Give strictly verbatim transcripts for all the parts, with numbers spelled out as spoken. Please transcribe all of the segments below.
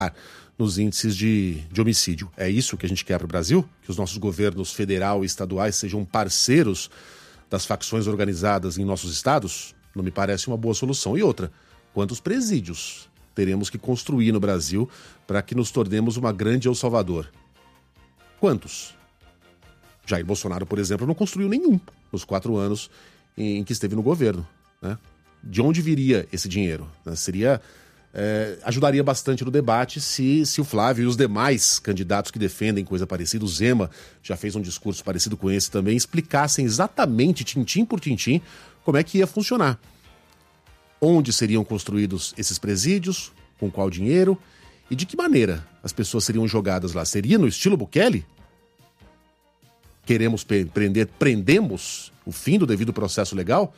nos índices de, de homicídio. É isso que a gente quer para o Brasil? Que os nossos governos federal e estaduais sejam parceiros das facções organizadas em nossos estados? Não me parece uma boa solução. E outra, quantos presídios teremos que construir no Brasil para que nos tornemos uma grande El Salvador? Quantos? Jair Bolsonaro, por exemplo, não construiu nenhum nos quatro anos em que esteve no governo, né? De onde viria esse dinheiro? Né? Seria... É, ajudaria bastante no debate se, se o Flávio e os demais candidatos que defendem coisa parecida, o Zema já fez um discurso parecido com esse também, explicassem exatamente, tintim por tintim, como é que ia funcionar. Onde seriam construídos esses presídios, com qual dinheiro e de que maneira as pessoas seriam jogadas lá. Seria no estilo Bukele? Queremos prender, prendemos o fim do devido processo legal?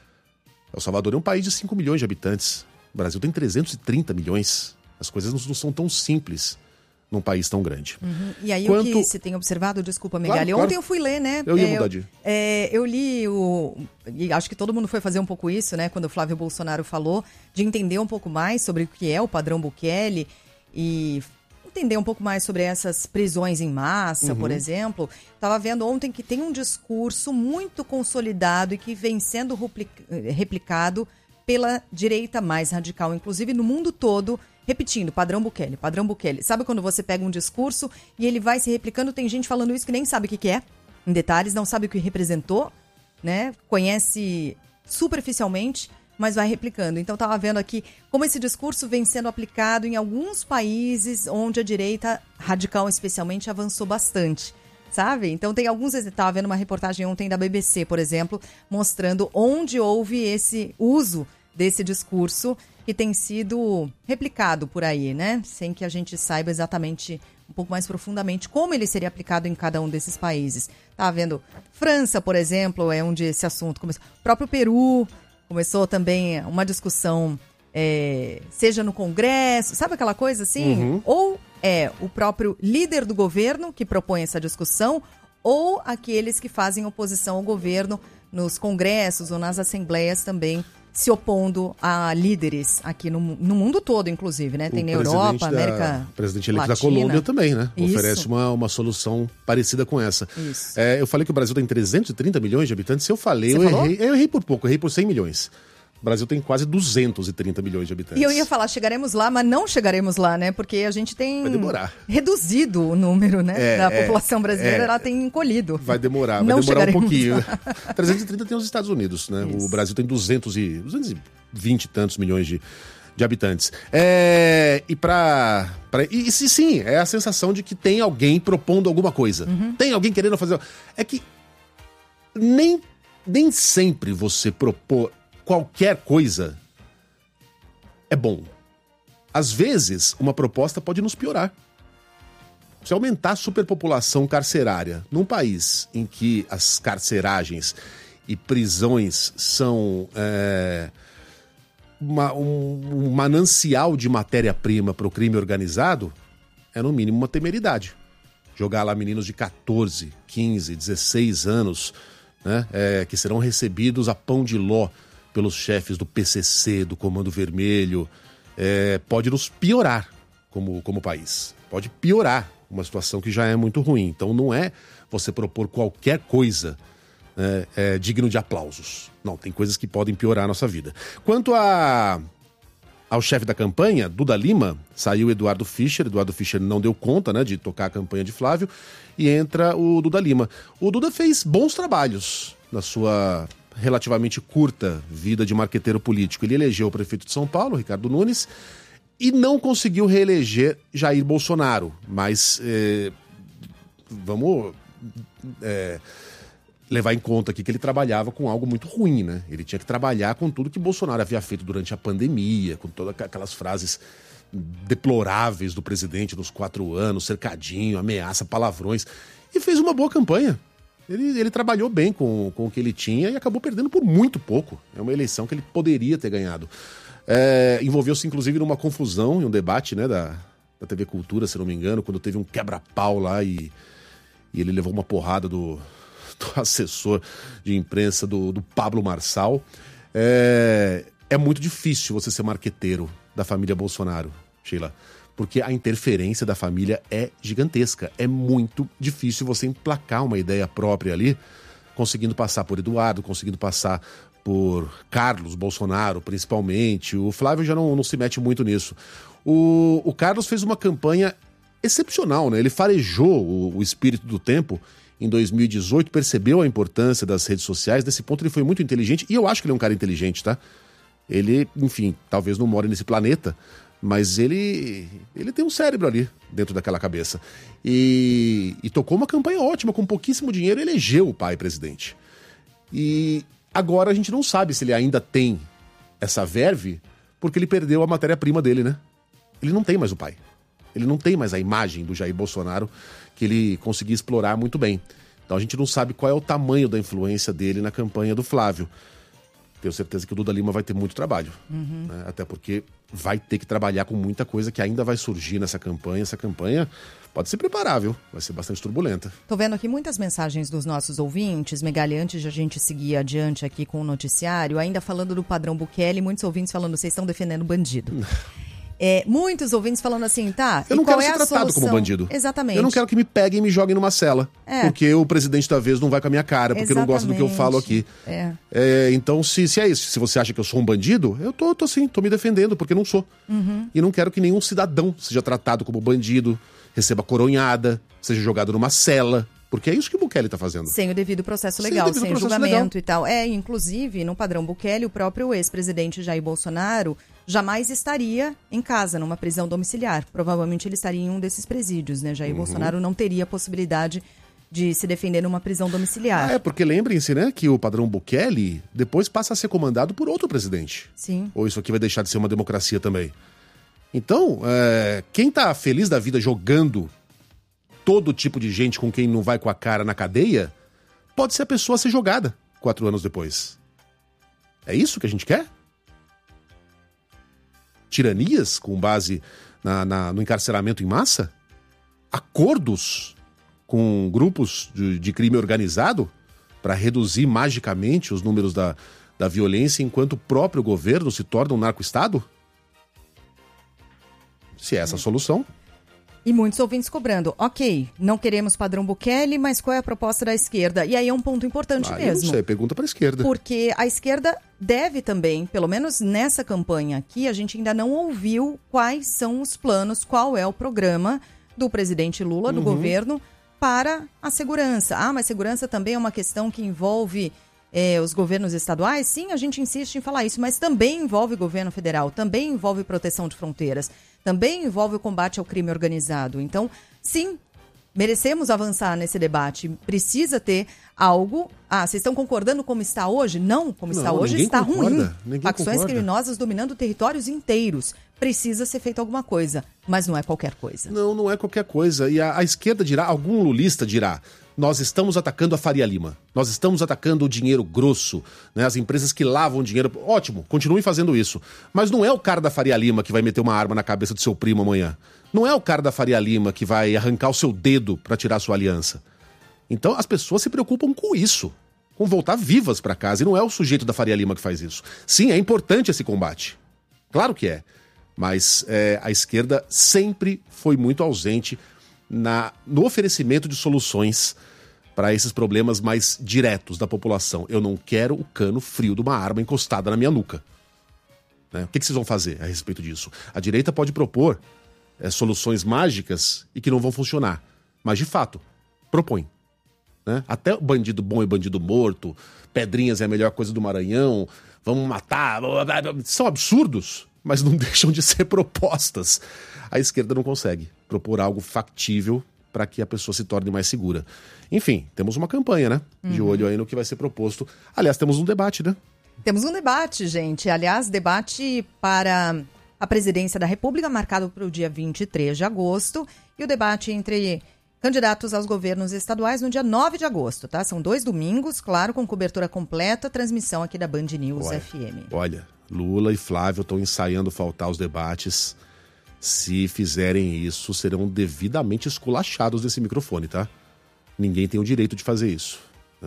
El Salvador é um país de cinco milhões de habitantes. O Brasil tem trezentos e trinta milhões. As coisas não são tão simples num país tão grande. Uhum. E aí Quanto... o que você tem observado, desculpa, Megali, claro, claro. ontem eu fui ler, né? Eu ia é, mudar de... É, eu li o... E acho que todo mundo foi fazer um pouco isso, né? Quando o Flávio Bolsonaro falou, de entender um pouco mais sobre o que é o padrão Bukele e entender um pouco mais sobre essas prisões em massa, uhum. por exemplo. Estava vendo ontem que tem um discurso muito consolidado e que vem sendo replicado pela direita mais radical, inclusive no mundo todo, repetindo, padrão Bukele, padrão Bukele. Sabe quando você pega um discurso e ele vai se replicando, tem gente falando isso que nem sabe o que, que é, em detalhes, não sabe o que representou, né? Conhece superficialmente, mas vai replicando. Então, estava vendo aqui como esse discurso vem sendo aplicado em alguns países onde a direita radical, especialmente, avançou bastante. Sabe? Então tem alguns, eu estava vendo uma reportagem ontem da B B C, por exemplo, mostrando onde houve esse uso desse discurso que tem sido replicado por aí, né? Sem que a gente saiba exatamente, um pouco mais profundamente, como ele seria aplicado em cada um desses países. Estava vendo França, por exemplo, é onde esse assunto começou. O próprio Peru começou também uma discussão, é, seja no Congresso, sabe aquela coisa assim? Uhum. Ou é o próprio líder do governo que propõe essa discussão, ou aqueles que fazem oposição ao governo nos congressos ou nas assembleias também, se opondo a líderes aqui no, no mundo todo, inclusive, né? Tem o na Europa, da, América O presidente eleito Latina. da Colômbia também, né? Isso. Oferece uma, uma solução parecida com essa. Isso. É, eu falei que o Brasil tem trezentos e trinta milhões de habitantes. Se eu falei, Você eu falou? errei, eu errei por pouco, eu errei por cem milhões. O Brasil tem quase duzentos e trinta milhões de habitantes. E eu ia falar, chegaremos lá, mas não chegaremos lá, né? Porque a gente tem Vai demorar. reduzido o número, né? É, da é, população brasileira, é. ela tem encolhido. Vai demorar, vai não demorar um pouquinho. lá. trezentos e trinta tem os Estados Unidos, né? Isso. O Brasil tem duzentos e vinte e tantos milhões de, de habitantes. É, e pra... pra e, e sim, é a sensação de que tem alguém propondo alguma coisa. Uhum. Tem alguém querendo fazer... É que nem, nem sempre você propor qualquer coisa é bom. Às vezes, uma proposta pode nos piorar. Se aumentar a superpopulação carcerária num país em que as carceragens e prisões são é, uma, um, um manancial de matéria-prima para o crime organizado, é no mínimo uma temeridade. Jogar lá meninos de catorze, quinze, dezesseis anos, né, é, que serão recebidos a pão de ló pelos chefes do P C C, do Comando Vermelho, é, pode nos piorar como, como país. Pode piorar uma situação que já é muito ruim. Então não é você propor qualquer coisa né, é, digno de aplausos. Não, tem coisas que podem piorar a nossa vida. Quanto a, ao chefe da campanha, Duda Lima, saiu Eduardo Fischer. Eduardo Fischer não deu conta né, de tocar a campanha de Flávio e entra o Duda Lima. O Duda fez bons trabalhos na sua relativamente curta vida de marqueteiro político. Ele elegeu o prefeito de São Paulo, Ricardo Nunes, e não conseguiu reeleger Jair Bolsonaro. Mas é, vamos é, levar em conta aqui que ele trabalhava com algo muito ruim, né? Ele tinha que trabalhar com tudo que Bolsonaro havia feito durante a pandemia, com todas aquelas frases deploráveis do presidente nos quatro anos, cercadinho, ameaça, palavrões, e fez uma boa campanha. Ele, ele trabalhou bem com, com o que ele tinha e acabou perdendo por muito pouco. É uma eleição que ele poderia ter ganhado. É, envolveu-se, inclusive, numa confusão, em um debate né, da, da T V Cultura, se não me engano, quando teve um quebra-pau lá e, e ele levou uma porrada do, do assessor de imprensa, do, do Pablo Marçal. É, é muito difícil você ser marqueteiro da família Bolsonaro, Sheila. Porque a interferência da família é gigantesca. É muito difícil você emplacar uma ideia própria ali, conseguindo passar por Eduardo, conseguindo passar por Carlos Bolsonaro, principalmente. O Flávio já não, não se mete muito nisso. O, o Carlos fez uma campanha excepcional, né? Ele farejou o, o espírito do tempo em dois mil e dezoito, percebeu a importância das redes sociais. Desse ponto ele foi muito inteligente, e eu acho que ele é um cara inteligente, tá? Ele, enfim, talvez não more nesse planeta, mas ele, ele tem um cérebro ali dentro daquela cabeça. E, e tocou uma campanha ótima, com pouquíssimo dinheiro, elegeu o pai presidente. E agora a gente não sabe se ele ainda tem essa verve, porque ele perdeu a matéria-prima dele, né? Ele não tem mais o pai. Ele não tem mais a imagem do Jair Bolsonaro que ele conseguia explorar muito bem. Então a gente não sabe qual é o tamanho da influência dele na campanha do Flávio. Tenho certeza que o Duda Lima vai ter muito trabalho. Uhum. Né? Até porque vai ter que trabalhar com muita coisa que ainda vai surgir nessa campanha. Essa campanha pode se preparar, viu? Vai ser bastante turbulenta. Tô vendo aqui muitas mensagens dos nossos ouvintes. Megali, antes de a gente seguir adiante aqui com o noticiário, ainda falando do padrão Bukele, muitos ouvintes falando, vocês estão defendendo bandido. É, muitos ouvintes falando assim, tá, eu não e qual quero é ser a tratado solução? como bandido. Exatamente. Eu não quero que me peguem e me joguem numa cela. É. Porque o presidente da vez não vai com a minha cara, porque Exatamente. não gosta do que eu falo aqui. É. É, então, se, se é isso, se você acha que eu sou um bandido, eu tô, tô sim, tô me defendendo, porque não sou. Uhum. E não quero que nenhum cidadão seja tratado como bandido, receba coronhada, seja jogado numa cela. Porque é isso que o Bukele tá fazendo. Sem o devido processo legal, sem, devido sem processo julgamento legal. e tal. É, inclusive, no padrão Bukele, o próprio ex-presidente Jair Bolsonaro jamais estaria em casa, numa prisão domiciliar. Provavelmente ele estaria em um desses presídios, né? Jair uhum. Bolsonaro não teria a possibilidade de se defender numa prisão domiciliar. Ah, é, porque lembrem-se, né, que o padrão Bukele depois passa a ser comandado por outro presidente. Sim. Ou isso aqui vai deixar de ser uma democracia também. Então, é, quem tá feliz da vida jogando todo tipo de gente com quem não vai com a cara na cadeia, pode ser a pessoa a ser jogada quatro anos depois. É isso que a gente quer? Tiranias com base na, na, no encarceramento em massa? Acordos com grupos de, de crime organizado para reduzir magicamente os números da, da violência enquanto o próprio governo se torna um narco-estado? Se é essa a solução... E muitos ouvintes cobrando, ok, não queremos padrão Bukele, mas qual é a proposta da esquerda? E aí é um ponto importante ah, mesmo. Eu não sei, pergunta para a esquerda. Porque a esquerda deve também, pelo menos nessa campanha aqui, a gente ainda não ouviu quais são os planos, qual é o programa do presidente Lula, do uhum. governo, para a segurança. Ah, mas segurança também é uma questão que envolve é, os governos estaduais? Sim, a gente insiste em falar isso, mas também envolve governo federal, também envolve proteção de fronteiras. Também envolve o combate ao crime organizado. Então, sim, merecemos avançar nesse debate. Precisa ter algo... Ah, vocês estão concordando como está hoje? Não, como está Não, hoje está concorda, ruim. Ninguém Facções concorda. criminosas dominando territórios inteiros. Precisa ser feito alguma coisa, mas não é qualquer coisa. Não, não é qualquer coisa. E a, a esquerda dirá, algum lulista dirá, nós estamos atacando a Faria Lima, nós estamos atacando o dinheiro grosso, né? As empresas que lavam dinheiro. Ótimo, continuem fazendo isso. Mas não é o cara da Faria Lima que vai meter uma arma na cabeça do seu primo amanhã. Não é o cara da Faria Lima que vai arrancar o seu dedo para tirar a sua aliança. Então as pessoas se preocupam com isso, com voltar vivas para casa. E não é o sujeito da Faria Lima que faz isso. Sim, é importante esse combate. Claro que é. Mas é, a esquerda sempre foi muito ausente na, no oferecimento de soluções para esses problemas mais diretos da população. Eu não quero o cano frio de uma arma encostada na minha nuca. Né? O que, que vocês vão fazer a respeito disso? A direita pode propor é, soluções mágicas e que não vão funcionar. Mas, de fato, propõe. Né? Até bandido bom e bandido morto, Pedrinhas é a melhor coisa do Maranhão, vamos matar... São absurdos, mas não deixam de ser propostas. A esquerda não consegue propor algo factível para que a pessoa se torne mais segura. Enfim, temos uma campanha, né? De uhum. olho aí no que vai ser proposto. Aliás, temos um debate, né? Temos um debate, gente. Aliás, debate para a presidência da República, marcado para o dia vinte e três de agosto. E o debate entre candidatos aos governos estaduais no dia nove de agosto, tá? São dois domingos, claro, com cobertura completa, transmissão aqui da Band News olha, F M. Olha, Lula e Flávio estão ensaiando faltar os debates. Se fizerem isso, serão devidamente esculachados desse microfone, tá? Ninguém tem o direito de fazer isso.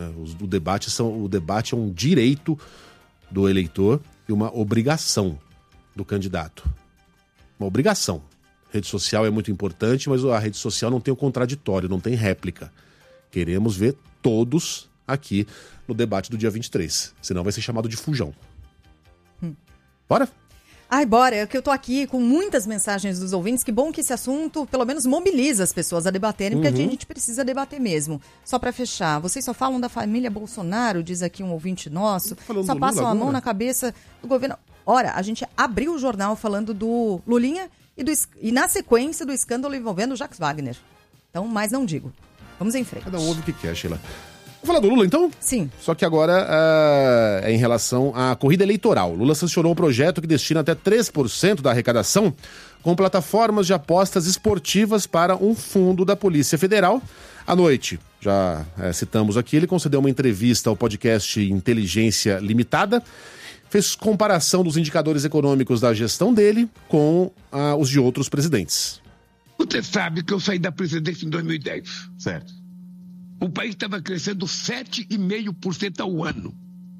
O debate, são, o debate é um direito do eleitor e uma obrigação do candidato. Uma obrigação. Rede social é muito importante, mas a rede social não tem o contraditório, não tem réplica. Queremos ver todos aqui no debate do dia vinte e três. Senão vai ser chamado de fujão. Hum. Bora? Ai, bora, é que eu tô aqui com muitas mensagens dos ouvintes. Que bom que esse assunto, pelo menos, mobiliza as pessoas a debaterem, porque uhum. a gente precisa debater mesmo. Só pra fechar, vocês só falam da família Bolsonaro, diz aqui um ouvinte nosso. Só passam a mão na cabeça do governo. Ora, a gente abriu o jornal falando do Lulinha e, do, e na sequência do escândalo envolvendo o Jacques Wagner. Então, mais não digo. Vamos em frente. Cada um ouve o que quer, Sheila. Vamos falar do Lula, então? Sim. Só que agora uh, é em relação à corrida eleitoral. Lula sancionou um projeto que destina até três por cento da arrecadação com plataformas de apostas esportivas para um fundo da Polícia Federal. À noite, já é, citamos aqui, ele concedeu uma entrevista ao podcast Inteligência Limitada, fez comparação dos indicadores econômicos da gestão dele com uh, os de outros presidentes. Você sabe que eu saí da presidência em dois mil e dez. Certo. O país estava crescendo sete vírgula cinco por cento ao ano.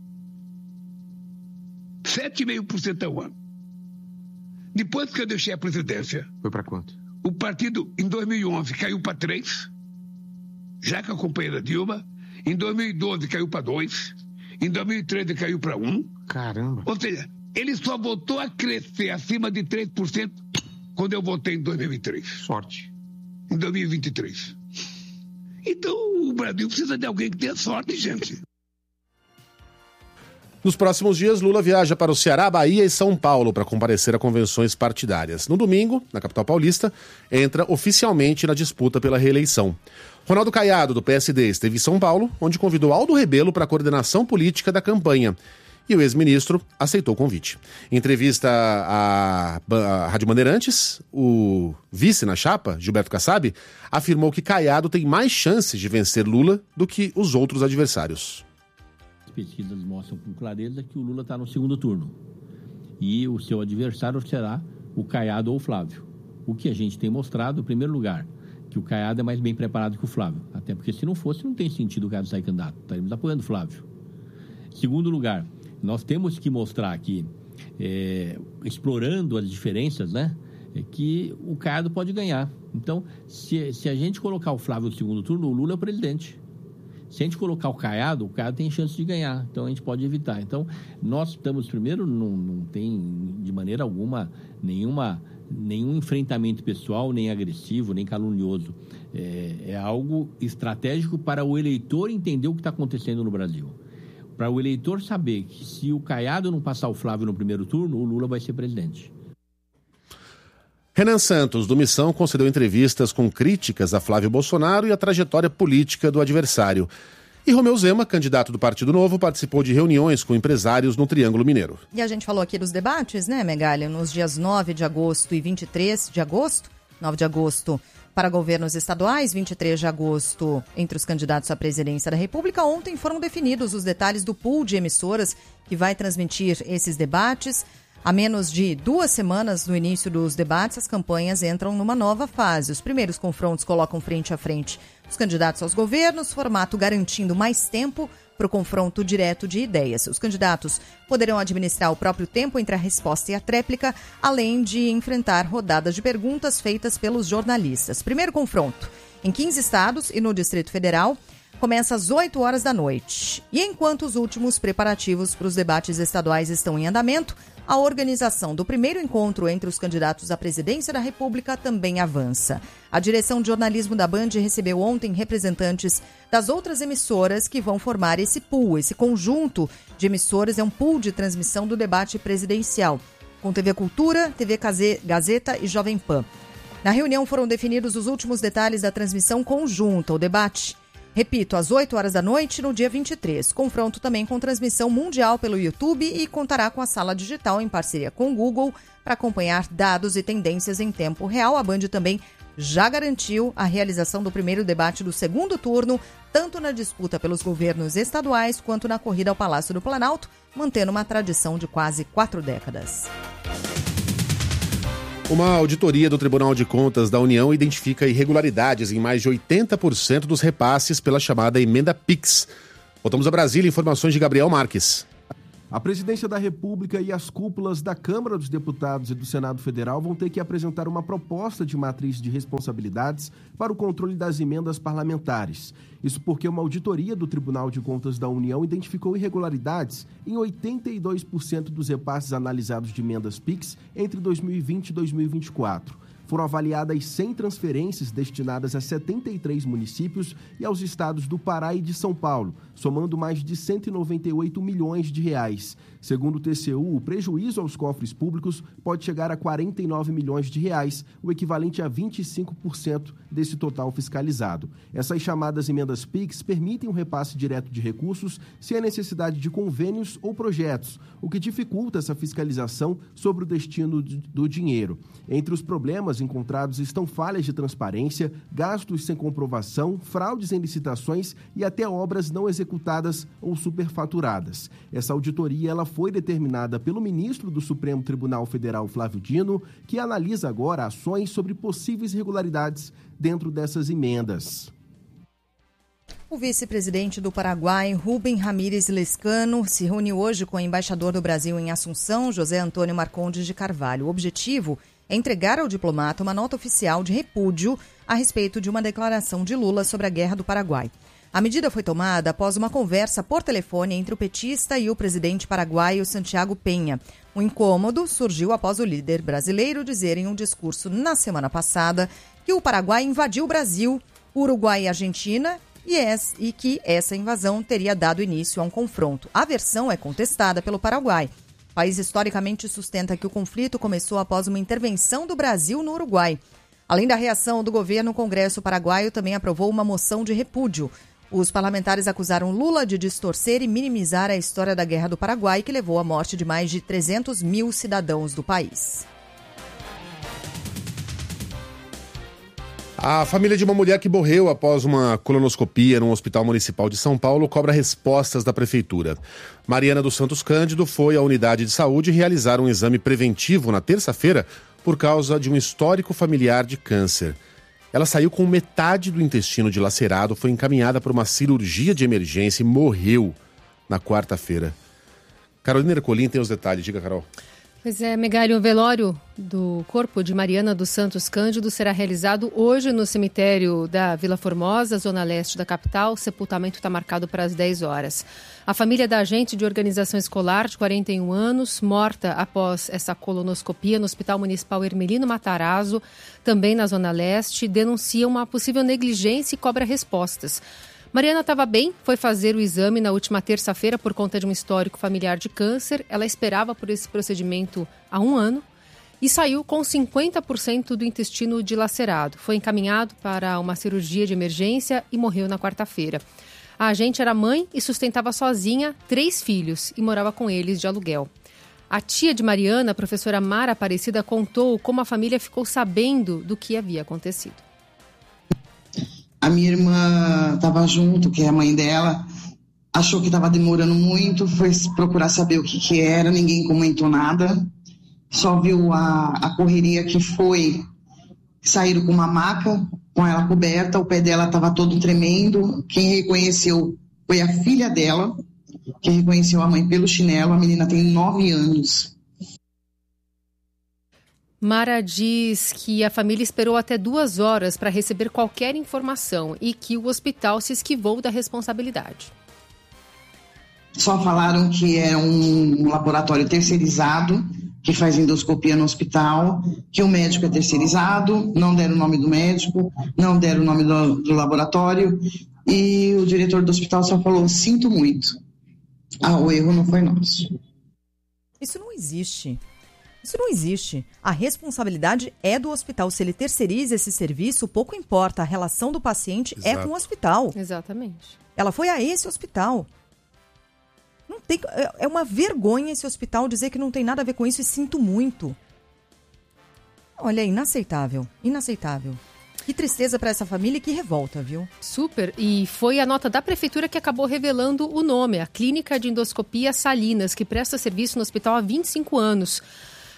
sete vírgula cinco por cento ao ano. Depois que eu deixei a presidência... Foi para quanto? O partido, em dois mil e onze, caiu para três, já com a companheira Dilma. Em dois mil e doze, caiu para dois. Em dois mil e treze, caiu para um. Caramba. Ou seja, ele só voltou a crescer acima de três por cento quando eu votei em dois mil e três. Sorte. Em dois mil e vinte e três. Então, o Brasil precisa de alguém que tenha sorte, gente. Nos próximos dias, Lula viaja para o Ceará, Bahia e São Paulo para comparecer a convenções partidárias. No domingo, na capital paulista, entra oficialmente na disputa pela reeleição. Ronaldo Caiado, do P S D, esteve em São Paulo, onde convidou Aldo Rebelo para a coordenação política da campanha. E o ex-ministro aceitou o convite. Em entrevista à, à Rádio Bandeirantes, o vice na chapa, Gilberto Kassab, afirmou que Caiado tem mais chances de vencer Lula do que os outros adversários. As pesquisas mostram com clareza que o Lula está no segundo turno. E o seu adversário será o Caiado ou o Flávio. O que a gente tem mostrado, em primeiro lugar, que o Caiado é mais bem preparado que o Flávio. Até porque se não fosse, não tem sentido o Caiado sair candidato. Estaremos apoiando o Flávio. Segundo lugar, nós temos que mostrar aqui, é, explorando as diferenças, né, é que o Caiado pode ganhar. Então, se, se a gente colocar o Flávio no segundo turno, o Lula é o presidente. Se a gente colocar o Caiado, o Caiado tem chance de ganhar. Então, a gente pode evitar. Então, nós estamos, primeiro, não, não tem de maneira alguma nenhuma, nenhum enfrentamento pessoal, nem agressivo, nem calunioso. É, é algo estratégico para o eleitor entender o que está acontecendo no Brasil. Para o eleitor saber que se o Caiado não passar o Flávio no primeiro turno, o Lula vai ser presidente. Renan Santos, do Missão, concedeu entrevistas com críticas a Flávio Bolsonaro e a trajetória política do adversário. E Romeu Zema, candidato do Partido Novo, participou de reuniões com empresários no Triângulo Mineiro. E a gente falou aqui dos debates, né, Megalha? Nos dias nove de agosto e vinte e três de agosto, nove de agosto para governos estaduais, vinte e três de agosto entre os candidatos à presidência da República. Ontem foram definidos os detalhes do pool de emissoras que vai transmitir esses debates. A menos de duas semanas no início dos debates, as campanhas entram numa nova fase. Os primeiros confrontos colocam frente a frente os candidatos aos governos, formato garantindo mais tempo para o confronto direto de ideias. Os candidatos poderão administrar o próprio tempo entre a resposta e a tréplica, além de enfrentar rodadas de perguntas feitas pelos jornalistas. Primeiro confronto em quinze estados e no Distrito Federal começa às oito horas da noite. E enquanto os últimos preparativos para os debates estaduais estão em andamento, a organização do primeiro encontro entre os candidatos à presidência da República também avança. A direção de jornalismo da Band recebeu ontem representantes das outras emissoras que vão formar esse pool. Esse conjunto de emissoras é um pool de transmissão do debate presidencial, com T V Cultura, T V Gazeta e Jovem Pan. Na reunião foram definidos os últimos detalhes da transmissão conjunta. O debate, repito, às oito horas da noite, no dia vinte e três. Confronto também com transmissão mundial pelo YouTube e contará com a sala digital em parceria com o Google para acompanhar dados e tendências em tempo real. A Band também já garantiu a realização do primeiro debate do segundo turno, tanto na disputa pelos governos estaduais quanto na corrida ao Palácio do Planalto, mantendo uma tradição de quase quatro décadas. Uma auditoria do Tribunal de Contas da União identifica irregularidades em mais de oitenta por cento dos repasses pela chamada emenda Pix. Voltamos a Brasília, informações de Gabriel Marques. A Presidência da República e as cúpulas da Câmara dos Deputados e do Senado Federal vão ter que apresentar uma proposta de matriz de responsabilidades para o controle das emendas parlamentares. Isso porque uma auditoria do Tribunal de Contas da União identificou irregularidades em oitenta e dois por cento dos repasses analisados de emendas Pix entre dois mil e vinte e dois mil e vinte e quatro. Foram avaliadas cem transferências destinadas a setenta e três municípios e aos estados do Pará e de São Paulo, somando mais de cento e noventa e oito milhões de reais. Segundo o T C U, o prejuízo aos cofres públicos pode chegar a quarenta e nove milhões de reais, o equivalente a vinte e cinco por cento desse total fiscalizado. Essas chamadas emendas Pix permitem um repasse direto de recursos sem a necessidade de convênios ou projetos, o que dificulta essa fiscalização sobre o destino do dinheiro. Entre os problemas encontrados estão falhas de transparência, gastos sem comprovação, fraudes em licitações e até obras não executadas ou superfaturadas. Essa auditoria ela foi determinada pelo ministro do Supremo Tribunal Federal, Flávio Dino, que analisa agora ações sobre possíveis irregularidades dentro dessas emendas. O vice-presidente do Paraguai, Rubem Ramírez Lescano, se reuniu hoje com o embaixador do Brasil em Assunção, José Antônio Marcondes de Carvalho. O objetivo é entregar ao diplomata uma nota oficial de repúdio a respeito de uma declaração de Lula sobre a guerra do Paraguai. A medida foi tomada após uma conversa por telefone entre o petista e o presidente paraguaio Santiago Penha. O incômodo surgiu após o líder brasileiro dizer em um discurso na semana passada que o Paraguai invadiu o Brasil, Uruguai e Argentina e que essa invasão teria dado início a um confronto. A versão é contestada pelo Paraguai. O país historicamente sustenta que o conflito começou após uma intervenção do Brasil no Uruguai. Além da reação do governo, o Congresso paraguaio também aprovou uma moção de repúdio. Os parlamentares acusaram Lula de distorcer e minimizar a história da Guerra do Paraguai, que levou à morte de mais de trezentos mil cidadãos do país. A família de uma mulher que morreu após uma colonoscopia no Hospital Municipal de São Paulo cobra respostas da Prefeitura. Mariana dos Santos Cândido foi à unidade de saúde realizar um exame preventivo na terça-feira por causa de um histórico familiar de câncer. Ela saiu com metade do intestino dilacerado, foi encaminhada para uma cirurgia de emergência e morreu na quarta-feira. Carolina Ercolim tem os detalhes. Diga, Carol. Pois é, Megali, o velório do corpo de Mariana dos Santos Cândido será realizado hoje no cemitério da Vila Formosa, zona leste da capital. O sepultamento está marcado para as dez horas. A família da agente de organização escolar, de quarenta e um anos, morta após essa colonoscopia no Hospital Municipal Hermelino Matarazzo, também na zona leste, denuncia uma possível negligência e cobra respostas. Mariana estava bem, foi fazer o exame na última terça-feira por conta de um histórico familiar de câncer. Ela esperava por esse procedimento há um ano e saiu com cinquenta por cento do intestino dilacerado. Foi encaminhado para uma cirurgia de emergência e morreu na quarta-feira. A agente era mãe e sustentava sozinha três filhos e morava com eles de aluguel. A tia de Mariana, a professora Mara Aparecida, contou como a família ficou sabendo do que havia acontecido. A minha irmã estava junto, que é a mãe dela, achou que estava demorando muito, foi procurar saber o que, que era, ninguém comentou nada, só viu a, a correria que foi, saíram com uma maca, com ela coberta, o pé dela estava todo tremendo, quem reconheceu foi a filha dela, que reconheceu a mãe pelo chinelo, a menina tem nove anos. Mara diz que a família esperou até duas horas para receber qualquer informação e que o hospital se esquivou da responsabilidade. Só falaram que é um laboratório terceirizado, que faz endoscopia no hospital, que o médico é terceirizado, não deram o nome do médico, não deram o nome do, do laboratório, e o diretor do hospital só falou, sinto muito, ah, o erro não foi nosso. Isso não existe. Isso não existe. A responsabilidade é do hospital. Se ele terceiriza esse serviço, pouco importa. A relação do paciente Exato. É com o hospital. Exatamente. Ela foi a esse hospital. Não tem, é uma vergonha esse hospital dizer que não tem nada a ver com isso e sinto muito. Olha, é inaceitável. Inaceitável. Que tristeza para essa família e que revolta, viu? Super. E foi a nota da prefeitura que acabou revelando o nome, a Clínica de Endoscopia Salinas, que presta serviço no hospital há vinte e cinco anos.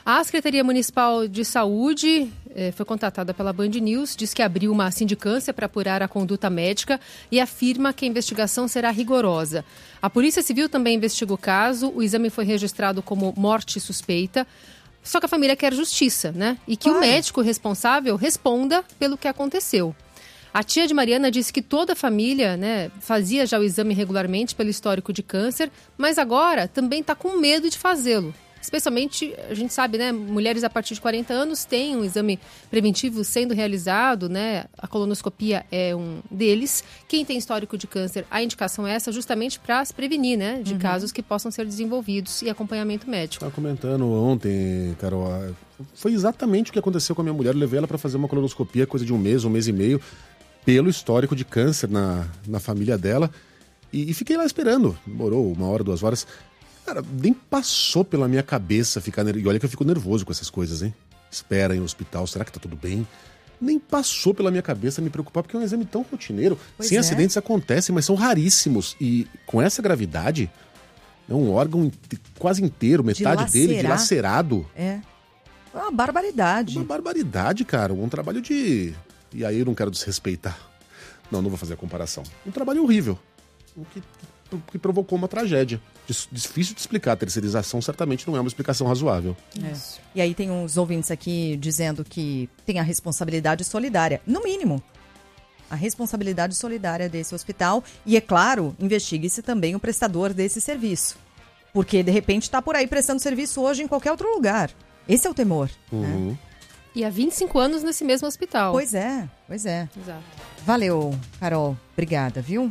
A Secretaria Municipal de Saúde eh, foi contratada pela Band News, diz que abriu uma sindicância para apurar a conduta médica e afirma que a investigação será rigorosa. A Polícia Civil também investiga o caso, o exame foi registrado como morte suspeita, só que a família quer justiça, né? E que claro. O médico responsável responda pelo que aconteceu. A tia de Mariana disse que toda a família, né, fazia já o exame regularmente pelo histórico de câncer, mas agora também está com medo de fazê-lo. Especialmente, a gente sabe, né, mulheres a partir de quarenta anos têm um exame preventivo sendo realizado, né, a colonoscopia é um deles. Quem tem histórico de câncer, a indicação é essa justamente para se prevenir, né, de uhum. casos que possam ser desenvolvidos e acompanhamento médico. Estava comentando ontem, Carol, foi exatamente o que aconteceu com a minha mulher. Eu levei ela para fazer uma colonoscopia, coisa de um mês, um mês e meio, pelo histórico de câncer na, na família dela. E, e fiquei lá esperando, demorou uma hora, duas horas. Cara, nem passou pela minha cabeça ficar nervoso. E olha que eu fico nervoso com essas coisas, hein? Espera em um hospital, será que tá tudo bem? Nem passou pela minha cabeça me preocupar, porque é um exame tão rotineiro. Pois Sim, é. acidentes acontecem, mas são raríssimos. E com essa gravidade, é um órgão quase inteiro, metade de dele, dilacerado. É. É uma barbaridade. Uma barbaridade, cara. Um trabalho de... E aí eu não quero desrespeitar. Não, não vou fazer a comparação. Um trabalho horrível. O que... que provocou uma tragédia. Difícil de explicar. A terceirização certamente não é uma explicação razoável. É. E aí tem uns ouvintes aqui dizendo que tem a responsabilidade solidária. No mínimo, a responsabilidade solidária desse hospital. E, é claro, investigue-se também o prestador desse serviço. Porque, de repente, está por aí prestando serviço hoje em qualquer outro lugar. Esse é o temor. Uhum. Né? E há vinte e cinco anos nesse mesmo hospital. Pois é, pois é. Exato. Valeu, Carol. Obrigada, viu?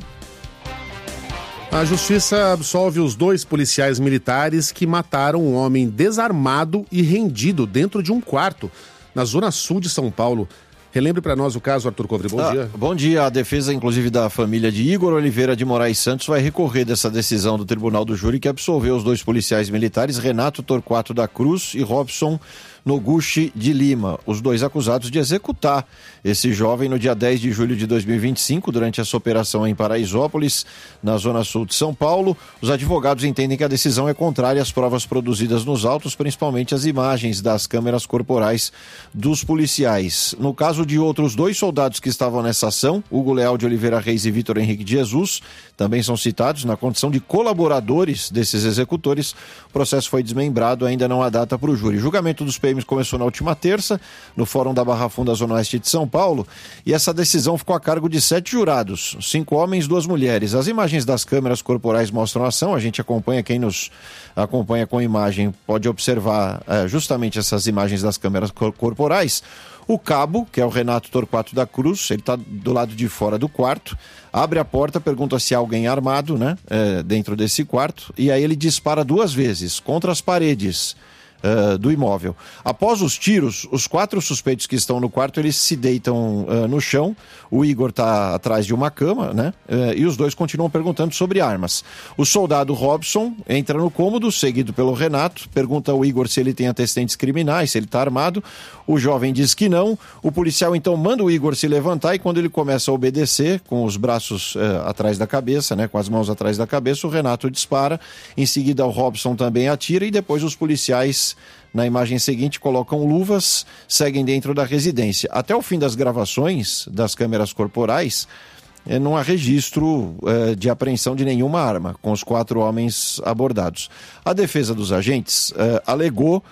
A justiça absolve os dois policiais militares que mataram um homem desarmado e rendido dentro de um quarto na zona sul de São Paulo. Relembre para nós o caso, Arthur Covre. Bom ah, dia. Bom dia. A defesa, inclusive, da família de Igor Oliveira de Moraes Santos vai recorrer dessa decisão do Tribunal do Júri que absolveu os dois policiais militares, Renato Torquato da Cruz e Robson Noguchi de Lima, os dois acusados de executar esse jovem no dia dez de julho de dois mil e vinte e cinco, durante essa operação em Paraisópolis, na zona sul de São Paulo. Os advogados entendem que a decisão é contrária às provas produzidas nos autos, principalmente as imagens das câmeras corporais dos policiais. No caso de outros dois soldados que estavam nessa ação, Hugo Leal de Oliveira Reis e Vitor Henrique de Jesus, também são citados na condição de colaboradores desses executores. O processo foi desmembrado, ainda não há data para o júri. O julgamento dos P Ms começou na última terça, no Fórum da Barra Funda, Zona Oeste de São Paulo, e essa decisão ficou a cargo de sete jurados, cinco homens, duas mulheres. As imagens das câmeras corporais mostram a ação, a gente acompanha, quem nos acompanha com imagem pode observar é, justamente essas imagens das câmeras cor- corporais. O cabo, que é o Renato Torquato da Cruz, ele está do lado de fora do quarto, abre a porta, pergunta se há alguém armado, né, é, dentro desse quarto, e aí ele dispara duas vezes contra as paredes Uh, do imóvel. Após os tiros, os quatro suspeitos que estão no quarto, eles se deitam uh, no chão. O Igor está atrás de uma cama, né? Uh, e os dois continuam perguntando sobre armas. O soldado Robson entra no cômodo, seguido pelo Renato, pergunta ao Igor se ele tem antecedentes criminais, se ele está armado. O jovem diz que não. O policial então manda o Igor se levantar, e quando ele começa a obedecer, com os braços uh, atrás da cabeça, né? Com as mãos atrás da cabeça, o Renato dispara. Em seguida, o Robson também atira, e depois os policiais, na imagem seguinte, colocam luvas, seguem dentro da residência. Até o fim das gravações das câmeras corporais, eh, não há registro eh, de apreensão de nenhuma arma, com os quatro homens abordados. A defesa dos agentes eh, alegou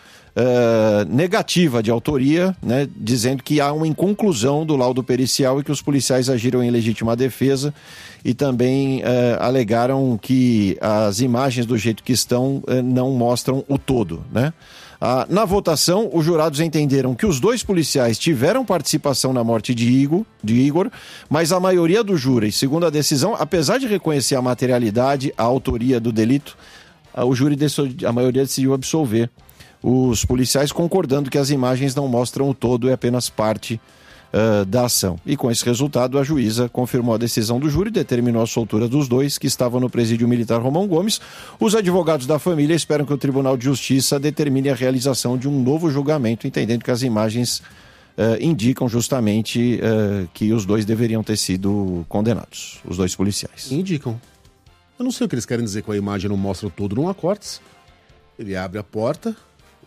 eh, negativa de autoria, né, dizendo que há uma inconclusão do laudo pericial e que os policiais agiram em legítima defesa, e também eh, alegaram que as imagens do jeito que estão eh, não mostram o todo, né? Ah, na votação, os jurados entenderam que os dois policiais tiveram participação na morte de Igor, de Igor, mas a maioria do júri, segundo a decisão, apesar de reconhecer a materialidade, a autoria do delito, o júri, a maioria decidiu absolver os policiais, concordando que as imagens não mostram o todo, é apenas parte Uh, da ação. E com esse resultado, a juíza confirmou a decisão do júri e determinou a soltura dos dois que estavam no presídio militar Romão Gomes. Os advogados da família esperam que o Tribunal de Justiça determine a realização de um novo julgamento, entendendo que as imagens uh, indicam justamente uh, que os dois deveriam ter sido condenados, os dois policiais. Indicam. Eu não sei o que eles querem dizer com a imagem não mostra o todo, não há cortes. Ele abre a porta,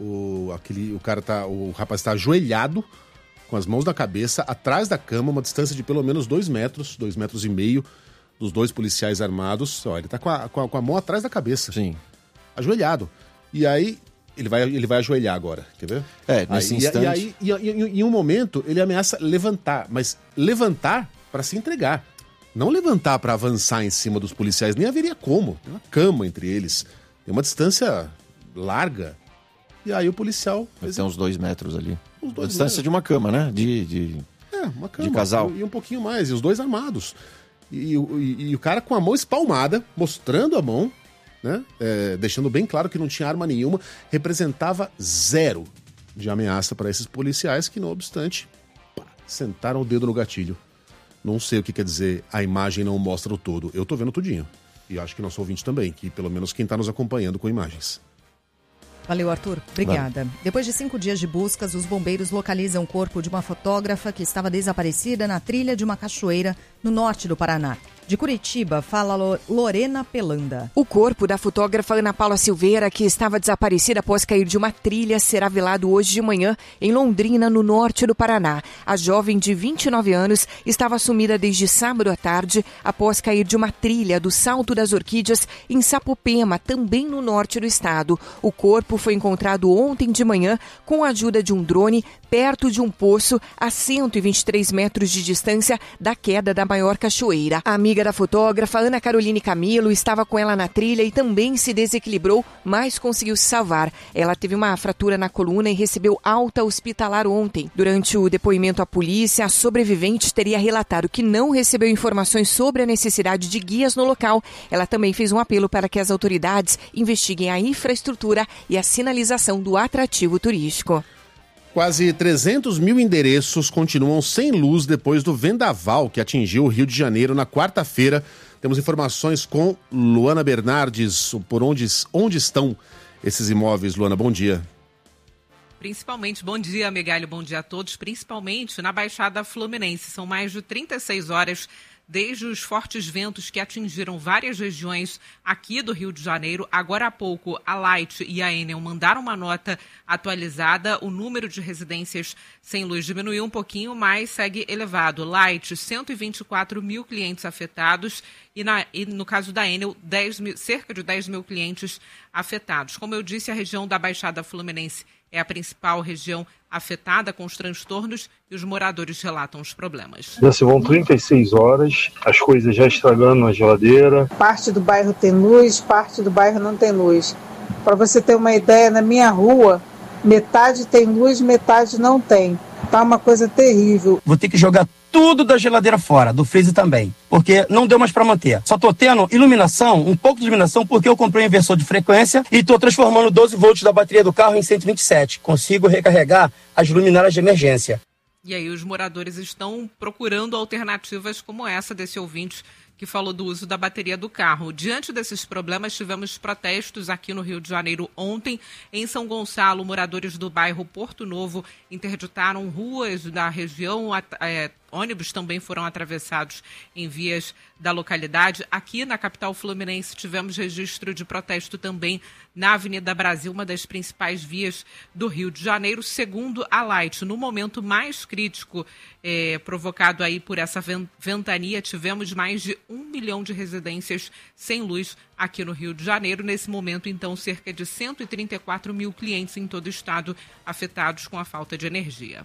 O, aquele, o cara tá. O rapaz tá ajoelhado, com as mãos na cabeça, atrás da cama, uma distância de pelo menos dois metros, dois metros e meio, dos dois policiais armados. Ó, ele tá com a, com a, com a mão atrás da cabeça. Sim. Ajoelhado. E aí, ele vai, ele vai ajoelhar agora, quer ver? É, nesse aí, instante... E aí, e, e, e, em um momento, ele ameaça levantar, mas levantar para se entregar. Não levantar para avançar em cima dos policiais, nem haveria como. Tem uma cama entre eles, tem uma distância larga. E aí o policial... Tem uns dois metros ali. Uns dois a distância metros. de uma cama, né? De, de... É, uma cama. De casal. E, e um pouquinho mais, e os dois armados. E, e, e o cara com a mão espalmada, mostrando a mão, né? É, deixando bem claro que não tinha arma nenhuma, representava zero de ameaça para esses policiais que, não obstante, pá, sentaram o dedo no gatilho. Não sei o que quer dizer, a imagem não mostra o todo. Eu tô vendo tudinho. E acho que nosso ouvinte também, que pelo menos quem tá nos acompanhando com imagens. Valeu, Arthur. Obrigada. Valeu. Depois de cinco dias de buscas, os bombeiros localizam o corpo de uma fotógrafa que estava desaparecida na trilha de uma cachoeira no norte do Paraná. De Curitiba, fala Lorena Pelanda. O corpo da fotógrafa Ana Paula Silveira, que estava desaparecida após cair de uma trilha, será velado hoje de manhã em Londrina, no norte do Paraná. A jovem de vinte e nove anos estava sumida desde sábado à tarde após cair de uma trilha do Salto das Orquídeas em Sapopema, também no norte do estado. O corpo foi encontrado ontem de manhã com a ajuda de um drone perto de um poço a cento e vinte e três metros de distância da queda da maior cachoeira. A amiga da fotógrafa, Ana Caroline Camilo, estava com ela na trilha e também se desequilibrou, mas conseguiu se salvar. Ela teve uma fratura na coluna e recebeu alta hospitalar ontem. Durante o depoimento à polícia, a sobrevivente teria relatado que não recebeu informações sobre a necessidade de guias no local. Ela também fez um apelo para que as autoridades investiguem a infraestrutura e a sinalização do atrativo turístico. Quase trezentos mil endereços continuam sem luz depois do vendaval que atingiu o Rio de Janeiro na quarta-feira. Temos informações com Luana Bernardes, por onde, onde estão esses imóveis. Luana, bom dia. Principalmente, bom dia, Megalho, bom dia a todos, principalmente na Baixada Fluminense. São mais de trinta e seis horas desde os fortes ventos que atingiram várias regiões aqui do Rio de Janeiro. Agora há pouco, a Light e a Enel mandaram uma nota atualizada. O número de residências sem luz diminuiu um pouquinho, mas segue elevado. Light, cento e vinte e quatro mil clientes afetados e, na, e no caso da Enel, dez mil, cerca de dez mil clientes afetados. Como eu disse, a região da Baixada Fluminense é a principal região afetada com os transtornos e os moradores relatam os problemas. Já se vão trinta e seis horas, as coisas já estragando na geladeira. Parte do bairro tem luz, parte do bairro não tem luz. Para você ter uma ideia, na minha rua, metade tem luz, metade não tem. Tá uma coisa terrível. Vou ter que jogar tudo da geladeira fora, do freezer também, porque não deu mais para manter. Só tô tendo iluminação, um pouco de iluminação, porque eu comprei um inversor de frequência e tô transformando doze volts da bateria do carro em cento e vinte e sete. Consigo recarregar as luminárias de emergência. E aí os moradores estão procurando alternativas como essa desse ouvinte que falou do uso da bateria do carro. Diante desses problemas, tivemos protestos aqui no Rio de Janeiro ontem. Em São Gonçalo, moradores do bairro Porto Novo interditaram ruas da região. É, ônibus também foram atravessados em vias da localidade. Aqui na capital fluminense tivemos registro de protesto também na Avenida Brasil, uma das principais vias do Rio de Janeiro. Segundo a Light, no momento mais crítico é, provocado aí por essa ventania, tivemos mais de um milhão de residências sem luz aqui no Rio de Janeiro. Nesse momento, então, cerca de cento e trinta e quatro mil clientes em todo o estado afetados com a falta de energia.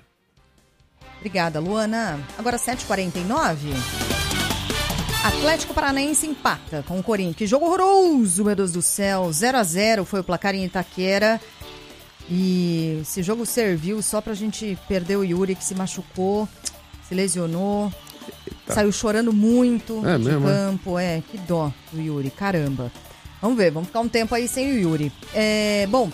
Obrigada, Luana. Agora sete e quarenta e nove. Atlético Paranaense empata com o Corinthians. Que jogo horroroso, meu Deus do céu. zero a zero foi o placar em Itaquera. E esse jogo serviu só pra gente perder o Yuri, que se machucou, se lesionou. Eita. Saiu chorando muito é de mesmo, campo. É? é, que dó do Yuri, caramba. Vamos ver, vamos ficar um tempo aí sem o Yuri. É, bom...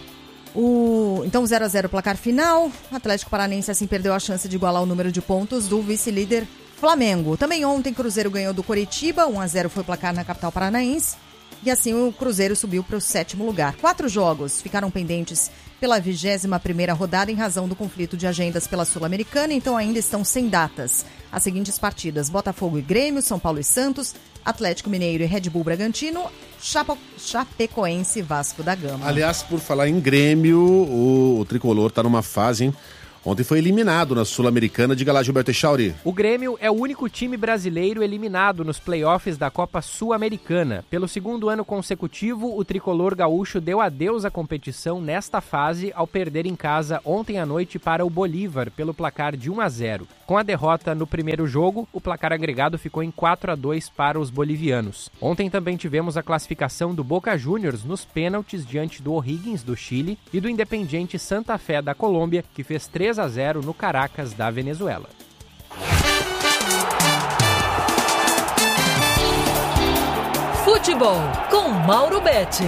O... Então, zero a zero placar final. O Atlético Paranaense assim perdeu a chance de igualar o número de pontos do vice-líder Flamengo. Também ontem Cruzeiro ganhou do Coritiba, um a zero foi o placar na capital paranaense. E assim o Cruzeiro subiu para o sétimo lugar. Quatro jogos ficaram pendentes pela vigésima primeira rodada em razão do conflito de agendas pela Sul-Americana, então ainda estão sem datas. As seguintes partidas: Botafogo e Grêmio, São Paulo e Santos, Atlético Mineiro e Red Bull Bragantino, Chapo, Chapecoense e Vasco da Gama. Aliás, por falar em Grêmio, o, o Tricolor tá numa fase, hein? Ontem foi eliminado na Sul-Americana. Diga lá, Gilberto Echauri. O Grêmio é o único time brasileiro eliminado nos playoffs da Copa Sul-Americana. Pelo segundo ano consecutivo, o tricolor gaúcho deu adeus à competição nesta fase ao perder em casa ontem à noite para o Bolívar pelo placar de um a zero. Com a derrota no primeiro jogo, o placar agregado ficou em quatro a dois para os bolivianos. Ontem também tivemos a classificação do Boca Juniors nos pênaltis diante do O'Higgins do Chile e do Independiente Santa Fé da Colômbia, que fez três a zero no Caracas da Venezuela. Futebol com Mauro Betting.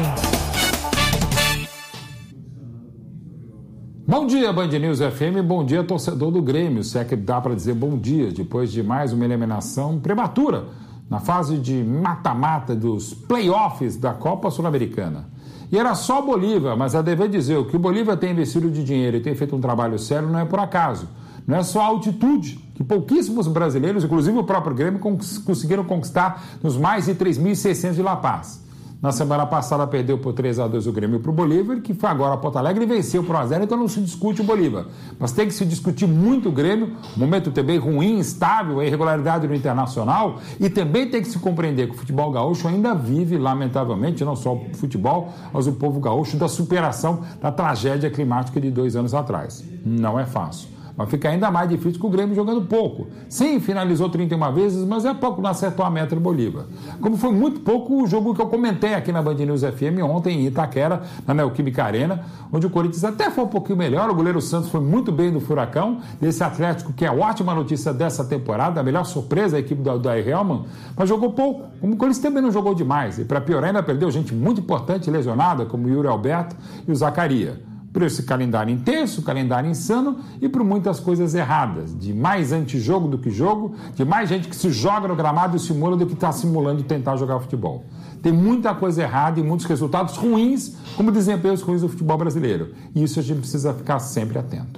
Bom dia, Band News F M, bom dia, torcedor do Grêmio. Se é que dá para dizer bom dia depois de mais uma eliminação prematura na fase de mata-mata dos playoffs da Copa Sul-Americana. E era só Bolívar, mas a dever dizer, o que o Bolívar tem investido de dinheiro e tem feito um trabalho sério não é por acaso. Não é só a altitude que pouquíssimos brasileiros, inclusive o próprio Grêmio, cons- conseguiram conquistar nos mais de três mil e seiscentos de La Paz. Na semana passada perdeu por três a dois o Grêmio para o Bolívar, que foi agora a Porto Alegre e venceu por um a zero, então não se discute o Bolívar. Mas tem que se discutir muito o Grêmio, um momento também ruim, instável, a irregularidade no Internacional, e também tem que se compreender que o futebol gaúcho ainda vive, lamentavelmente, não só o futebol, mas o povo gaúcho, da superação da tragédia climática de dois anos atrás. Não é fácil. Mas fica ainda mais difícil com o Grêmio jogando pouco. Sim, finalizou trinta e uma vezes, mas é pouco, não acertou a meta do Bolívar. Como foi muito pouco o jogo que eu comentei aqui na Band News F M ontem em Itaquera, na Neoquímica Arena, onde o Corinthians até foi um pouquinho melhor, o goleiro Santos foi muito bem no Furacão, desse Atlético que é a ótima notícia dessa temporada, a melhor surpresa da equipe do Daí Helman, mas jogou pouco, como o Corinthians também não jogou demais, e para piorar ainda perdeu gente muito importante lesionada, como o Yuri Alberto e o Zacaria. Por esse calendário intenso, calendário insano e por muitas coisas erradas, de mais antijogo do que jogo, de mais gente que se joga no gramado e simula do que está simulando tentar jogar futebol. Tem muita coisa errada e muitos resultados ruins, como desempenhos ruins do futebol brasileiro. E isso a gente precisa ficar sempre atento.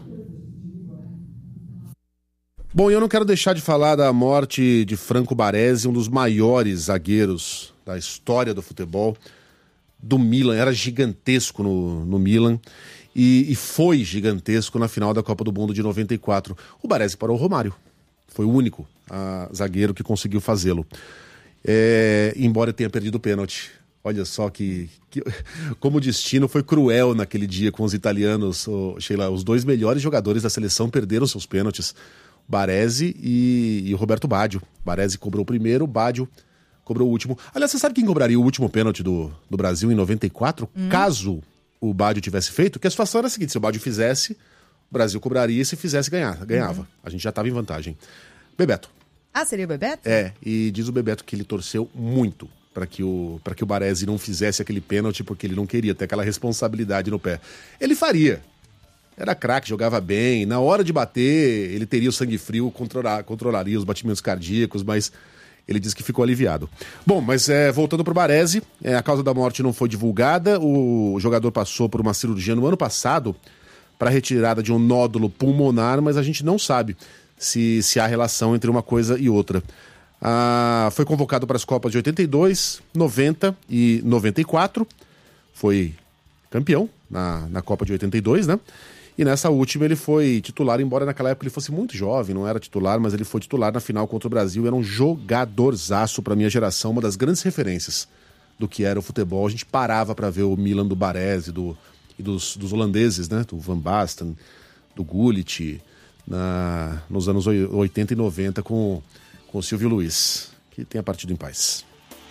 Bom, eu não quero deixar de falar da morte de Franco Baresi, um dos maiores zagueiros da história do futebol, do Milan. Era gigantesco no, no Milan. E, e foi gigantesco na final da Copa do Mundo de noventa e quatro. O Baresi parou o Romário. Foi o único a, zagueiro que conseguiu fazê-lo. É, embora tenha perdido o pênalti. Olha só que, que... Como o destino foi cruel naquele dia com os italianos. O, Sheila, os dois melhores jogadores da seleção perderam seus pênaltis. Baresi e, e o Roberto Baggio. Baresi cobrou o primeiro, o Baggio cobrou o último. Aliás, você sabe quem cobraria o último pênalti do, do Brasil em noventa e quatro? Hum. Caso o Baggio tivesse feito, que a situação era a seguinte: se o Baggio fizesse, o Brasil cobraria, e se fizesse, ganhava. ganhava. Uhum. A gente já estava em vantagem. Bebeto. Ah, seria o Bebeto? É, e diz o Bebeto que ele torceu muito para que o, para que o Baresi não fizesse aquele pênalti, porque ele não queria ter aquela responsabilidade no pé. Ele faria. Era craque, jogava bem. Na hora de bater, ele teria o sangue frio, controlar, controlaria os batimentos cardíacos, mas ele disse que ficou aliviado. Bom, mas é, voltando para o Baresi, é, a causa da morte não foi divulgada. O jogador passou por uma cirurgia no ano passado para retirada de um nódulo pulmonar, mas a gente não sabe se, se há relação entre uma coisa e outra. Ah, foi convocado para as Copas de oitenta e dois, noventa e noventa e quatro. Foi campeão na, na Copa de oitenta e dois, né? E nessa última ele foi titular, embora naquela época ele fosse muito jovem, não era titular, mas ele foi titular na final contra o Brasil. Era um jogadorzaço para minha geração, uma das grandes referências do que era o futebol. A gente parava para ver o Milan do Baresi do, e dos, dos holandeses, né? Do Van Basten, do Gullit, na, nos anos oitenta e noventa com, com o Silvio Luiz, que tenha partido em paz.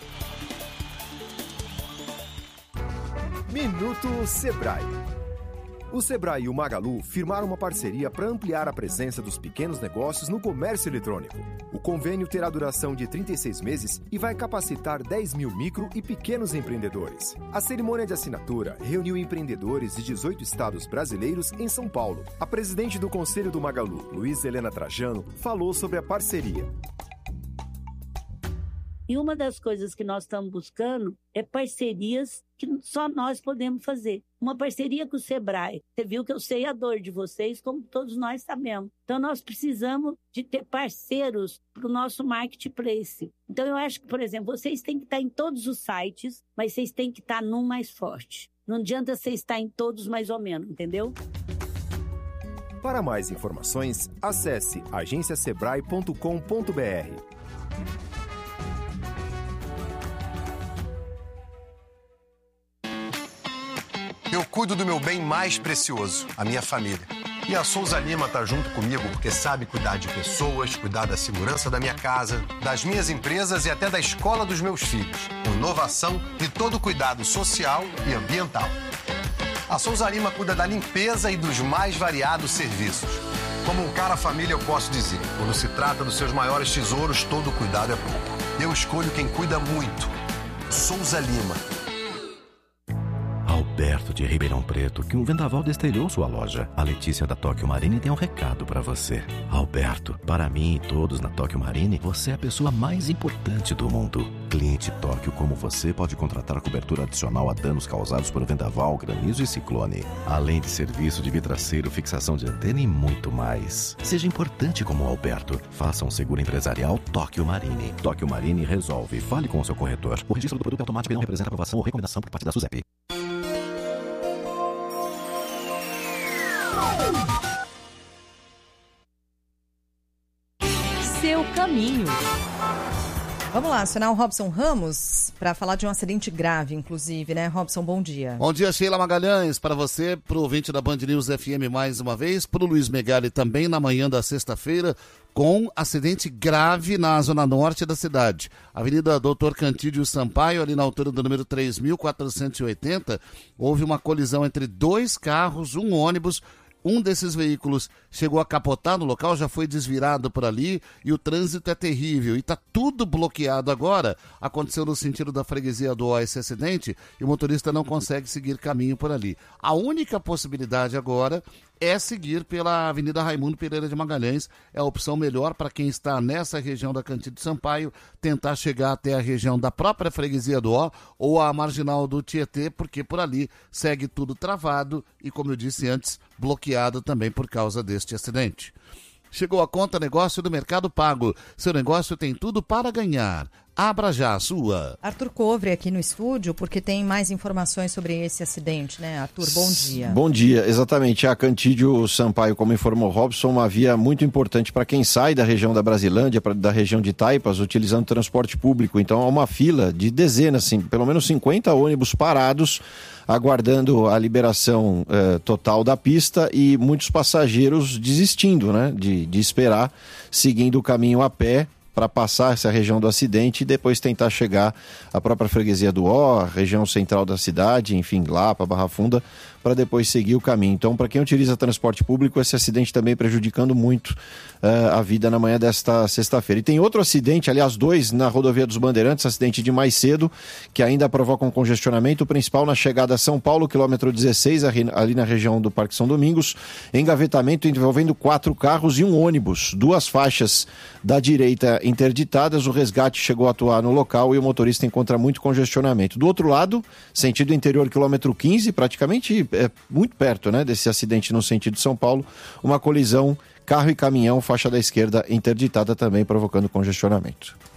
Minuto Sebrae. O Sebrae e o Magalu firmaram uma parceria para ampliar a presença dos pequenos negócios no comércio eletrônico. O convênio terá duração de trinta e seis meses e vai capacitar dez mil micro e pequenos empreendedores. A cerimônia de assinatura reuniu empreendedores de dezoito estados brasileiros em São Paulo. A presidente do Conselho do Magalu, Luiz Helena Trajano, falou sobre a parceria. E uma das coisas que nós estamos buscando é parcerias que só nós podemos fazer. Uma parceria com o Sebrae. Você viu que eu sei a dor de vocês, como todos nós sabemos. Então, nós precisamos de ter parceiros para o nosso marketplace. Então, eu acho que, por exemplo, vocês têm que estar em todos os sites, mas vocês têm que estar num mais forte. Não adianta você estar em todos mais ou menos, entendeu? Para mais informações, acesse agência sebrae ponto com ponto b r. Eu cuido do meu bem mais precioso, a minha família. E a Souza Lima tá junto comigo porque sabe cuidar de pessoas, cuidar da segurança da minha casa, das minhas empresas e até da escola dos meus filhos. Com inovação e todo cuidado social e ambiental. A Souza Lima cuida da limpeza e dos mais variados serviços. Como um cara família, eu posso dizer, quando se trata dos seus maiores tesouros, todo cuidado é pouco. Eu escolho quem cuida muito. Souza Lima. Alberto de Ribeirão Preto, que um vendaval destelhou sua loja. A Letícia da Tóquio Marine tem um recado para você. Alberto, para mim e todos na Tóquio Marine, você é a pessoa mais importante do mundo. Cliente Tóquio como você pode contratar cobertura adicional a danos causados por vendaval, granizo e ciclone. Além de serviço de vidraceiro, fixação de antena e muito mais. Seja importante como o Alberto. Faça um seguro empresarial Tóquio Marine. Tóquio Marine resolve. Fale com o seu corretor. O registro do produto automático não representa aprovação ou recomendação por parte da SUSEP. Seu caminho. Vamos lá, acionar o Robson Ramos para falar de um acidente grave, inclusive, né? Robson, bom dia. Bom dia, Sheila Magalhães, para você, para o ouvinte da Band News F M mais uma vez, para o Luiz Megali também na manhã da sexta-feira, com acidente grave na zona norte da cidade. Avenida Doutor Cantídio Sampaio, ali na altura do número três mil quatrocentos e oitenta, houve uma colisão entre dois carros, um ônibus. Um desses veículos chegou a capotar no local, já foi desvirado por ali e o trânsito é terrível. E está tudo bloqueado agora. Aconteceu no sentido da freguesia do Ó esse acidente e o motorista não consegue seguir caminho por ali. A única possibilidade agora é seguir pela Avenida Raimundo Pereira de Magalhães. É a opção melhor para quem está nessa região da Cantídio Sampaio, tentar chegar até a região da própria freguesia do Ó ou a marginal do Tietê, porque por ali segue tudo travado e, como eu disse antes, bloqueado também por causa deste acidente. Chegou a conta negócio do Mercado Pago. Seu negócio tem tudo para ganhar. Abra já a sua. Arthur Covre aqui no estúdio, porque tem mais informações sobre esse acidente, né? Arthur, bom dia. Bom dia, exatamente. A Cantídio Sampaio, como informou Robson, uma via muito importante para quem sai da região da Brasilândia, pra, da região de Taipas, utilizando transporte público. Então, há uma fila de dezenas, assim, pelo menos cinquenta ônibus parados, aguardando a liberação eh, total da pista e muitos passageiros desistindo, né, de, de esperar, seguindo o caminho a pé para passar essa região do acidente e depois tentar chegar à própria freguesia do Ó, região central da cidade, enfim, lá para Barra Funda, para depois seguir o caminho. Então, para quem utiliza transporte público, esse acidente também prejudicando muito uh, a vida na manhã desta sexta-feira. E tem outro acidente, aliás, dois na rodovia dos Bandeirantes, acidente de mais cedo, que ainda provoca um congestionamento, o principal na chegada a São Paulo, quilômetro dezesseis, ali na região do Parque São Domingos, engavetamento envolvendo quatro carros e um ônibus, duas faixas da direita interditadas, o resgate chegou a atuar no local e o motorista encontra muito congestionamento. Do outro lado, sentido interior, quilômetro quinze, praticamente é muito perto, né, desse acidente no sentido São Paulo, uma colisão carro e caminhão, faixa da esquerda interditada também, provocando congestionamento.